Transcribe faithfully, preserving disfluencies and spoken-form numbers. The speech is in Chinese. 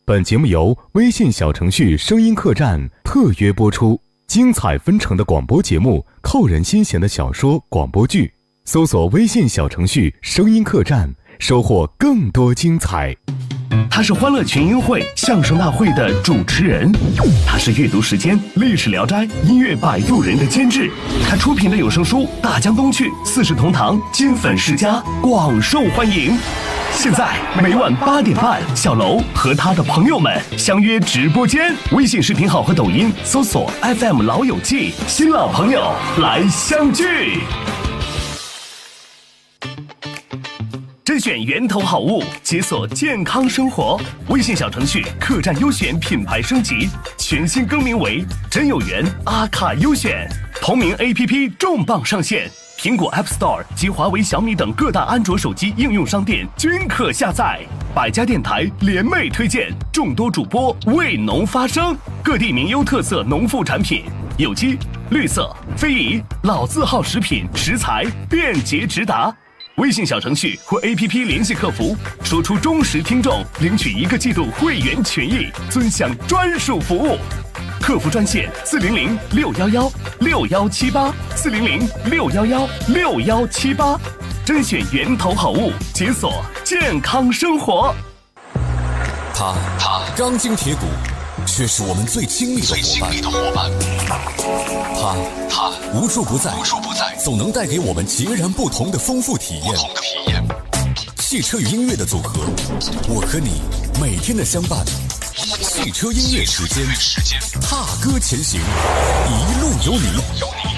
本节目由微信小程序声音客栈特约播出，精彩纷呈的广播节目，扣人心弦的小说广播剧，搜索微信小程序声音客栈，收获更多精彩。 他是欢乐群英会相声大会的主持人，他是阅读时间历史聊斋音乐摆渡人的监制，他出品的有声书《大江东去》四世同堂金粉世家广受欢迎。现在每晚八点半，小楼和他的朋友们相约直播间，微信视频号和抖音搜索 F M 老友记，新老朋友来相聚。甄选源头好物，解锁健康生活。微信小程序客栈优选品牌升级，全新更名为真有缘阿卡优选。同名 A P P 重磅上线，苹果 App Store 及华为、小米等各大安卓手机应用商店均可下载。百家电台联袂推荐，众多主播为农发声，各地名优特色农副产品，有机、绿色、非遗、老字号食品食材便捷直达。微信小程序或 A P P 联系客服，说出忠实听众，领取一个季度会员权益，尊享专属服务。客服专线四零零六幺幺六幺七八四零零六幺幺六幺七八，甄选源头好物，解锁健康生活。 他他钢筋铁骨，却是我们最亲密的伙伴。他他无处不在，无处不在，总能带给我们截然不同的丰富体验。汽车与音乐的组合，我和你每天的相伴。汽车音乐时间，踏歌前行，一路有你。